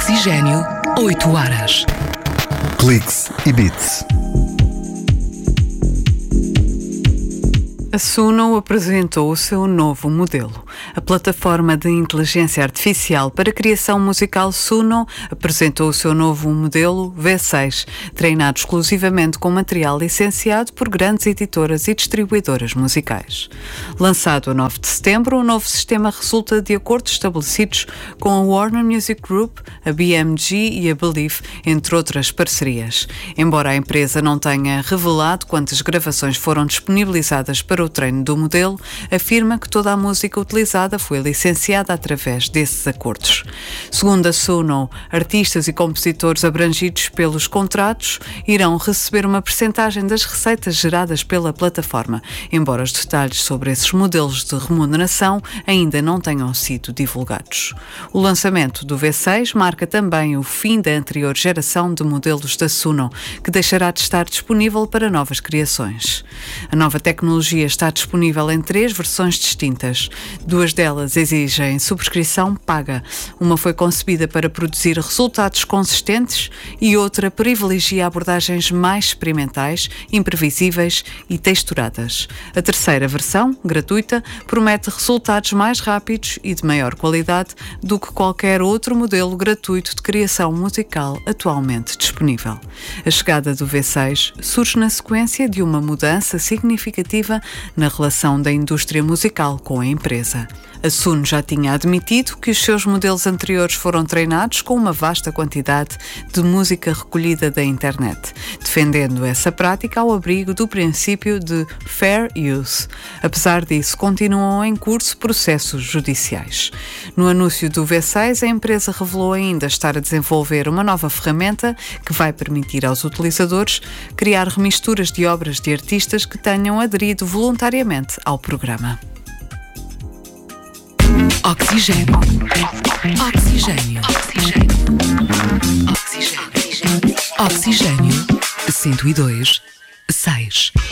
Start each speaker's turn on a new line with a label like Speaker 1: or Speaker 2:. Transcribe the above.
Speaker 1: Oxigênio, 8 horas.
Speaker 2: Cliques e Beats.
Speaker 3: A Suno apresentou o seu novo modelo. A plataforma de inteligência artificial para criação musical Suno apresentou o seu novo modelo V6, treinado exclusivamente com material licenciado por grandes editoras e distribuidoras musicais. Lançado a 9 de setembro, o novo sistema resulta de acordos estabelecidos com a Warner Music Group, a BMG e a Believe, entre outras parcerias. Embora a empresa não tenha revelado quantas gravações foram disponibilizadas para o treino do modelo, afirma que toda a música utilizada foi licenciada através desses acordos. Segundo a Suno, artistas e compositores abrangidos pelos contratos irão receber uma percentagem das receitas geradas pela plataforma, embora os detalhes sobre esses modelos de remuneração ainda não tenham sido divulgados. O lançamento do V6 marca também o fim da anterior geração de modelos da Suno, que deixará de estar disponível para novas criações. A nova tecnologia está disponível em 3 versões distintas. 2 delas exigem subscrição paga. Uma foi concebida para produzir resultados consistentes e outra privilegia abordagens mais experimentais, imprevisíveis e texturadas. A terceira versão, gratuita, promete resultados mais rápidos e de maior qualidade do que qualquer outro modelo gratuito de criação musical atualmente disponível. A chegada do V6 surge na sequência de uma mudança significativa na relação da indústria musical com a empresa. A Suno já tinha admitido que os seus modelos anteriores foram treinados com uma vasta quantidade de música recolhida da internet, defendendo essa prática ao abrigo do princípio de fair use. Apesar disso, continuam em curso processos judiciais. No anúncio do V6, a empresa revelou ainda estar a desenvolver uma nova ferramenta que vai permitir aos utilizadores criar remisturas de obras de artistas que tenham aderido voluntariamente ao programa.
Speaker 1: Oxigênio. Oxigênio. Oxigênio. Oxigênio. Oxigênio. 102.6.